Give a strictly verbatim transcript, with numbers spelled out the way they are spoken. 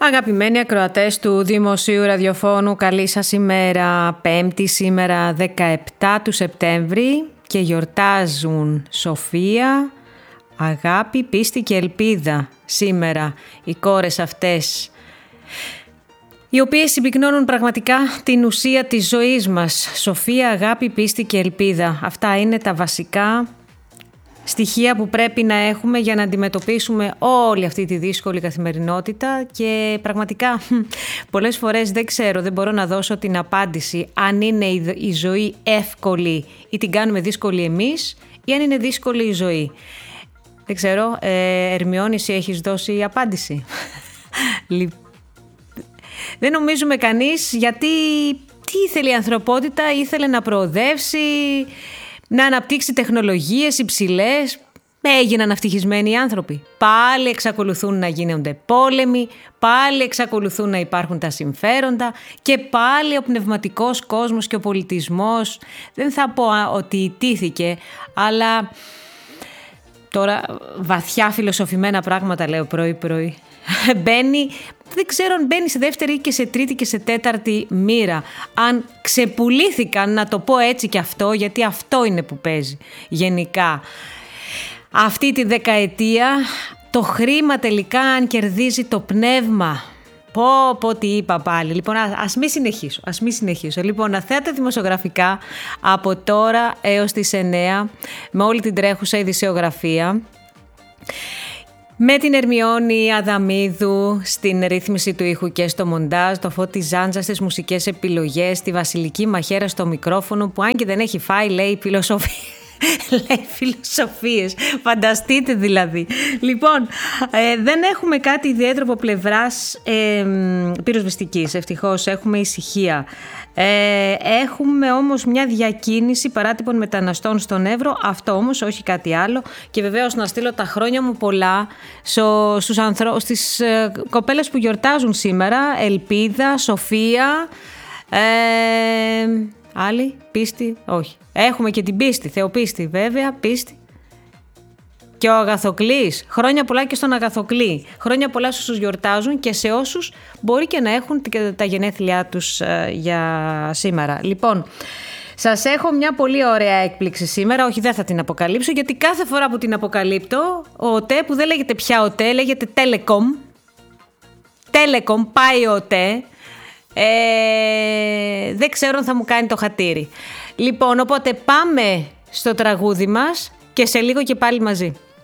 Αγαπημένοι ακροατές του Δημοσίου Ραδιοφώνου, καλή σας ημέρα. Πέμπτη σήμερα δεκαεπτά του Σεπτέμβρη και γιορτάζουν Σοφία, Αγάπη, Πίστη και Ελπίδα σήμερα οι κόρες αυτές, οι οποίες συμπυκνώνουν πραγματικά την ουσία της ζωής μας. Σοφία, Αγάπη, Πίστη και Ελπίδα. Αυτά είναι τα βασικά στοιχεία που πρέπει να έχουμε για να αντιμετωπίσουμε όλη αυτή τη δύσκολη καθημερινότητα και πραγματικά πολλές φορές δεν ξέρω, δεν μπορώ να δώσω την απάντηση αν είναι η ζωή εύκολη ή την κάνουμε δύσκολη εμείς ή αν είναι δύσκολη η ζωή. Δεν ξέρω, ε, Ερμιόνη, εσύ έχεις δώσει απάντηση? Δεν νομίζουμε κανείς, γιατί τι ήθελε η ανθρωπότητα? Ήθελε να προοδεύσει, να αναπτύξει τεχνολογίες υψηλές. Έγιναν ευτυχισμένοι οι άνθρωποι. Πάλι εξακολουθούν να γίνονται πόλεμοι, πάλι εξακολουθούν να υπάρχουν τα συμφέροντα και πάλι ο πνευματικός κόσμος και ο πολιτισμός, δεν θα πω ότι ιτήθηκε, αλλά τώρα βαθιά φιλοσοφημένα πράγματα λέω πρωί-πρωί. Μπαίνει, δεν ξέρω αν μπαίνει σε δεύτερη και σε τρίτη και σε τέταρτη μοίρα. Αν ξεπουλήθηκαν, να το πω έτσι και αυτό, γιατί αυτό είναι που παίζει γενικά. Αυτή τη δεκαετία το χρήμα τελικά αν κερδίζει το πνεύμα. Πω πω τι είπα πάλι. Λοιπόν, ας μην συνεχίσω, ας μην συνεχίσω. Λοιπόν, αθέατα δημοσιογραφικά από τώρα έως τις εννέα με όλη την τρέχουσα ειδησιογραφία. Με την Ερμιόνη Αδαμίδου στην ρύθμιση του ήχου και στο μοντάζ, το Φώτη Ζάντζα στις μουσικές επιλογές, τη Βασιλική Μαχαίρα στο μικρόφωνο, που αν και δεν έχει φάει λέει φιλοσοφία. Λέει φιλοσοφίες, φανταστείτε δηλαδή. Λοιπόν, ε, δεν έχουμε κάτι ιδιαίτερο από πλευράς ε, πυροσβεστικής, ευτυχώς έχουμε ησυχία. Ε, έχουμε όμως μια διακίνηση παράτυπων μεταναστών στον Εύρο, αυτό όμως, όχι κάτι άλλο. Και βεβαίως να στείλω τα χρόνια μου πολλά στο, στους ανθρω... στις ε, κοπέλες που γιορτάζουν σήμερα. Ελπίδα, Σοφία, ε, άλλη, Πίστη, όχι. Έχουμε και την Πίστη, Θεοπίστη βέβαια, Πίστη. Και ο Αγαθοκλής, χρόνια πολλά και στον Αγαθοκλή. Χρόνια πολλά σε όσους γιορτάζουν και σε όσους μπορεί και να έχουν τα γενέθλιά τους ε, για σήμερα. Λοιπόν, σας έχω μια πολύ ωραία έκπληξη σήμερα, όχι δεν θα την αποκαλύψω, γιατί κάθε φορά που την αποκαλύπτω, ο ΟΤΕ, που δεν λέγεται πια ΟΤΕ, λέγεται Telecom. Telecom, πάει ο ΟΤΕ. Ε, δεν ξέρω αν θα μου κάνει το χατήρι. Λοιπόν, οπότε πάμε στο τραγούδι μας και σε λίγο και πάλι μαζί.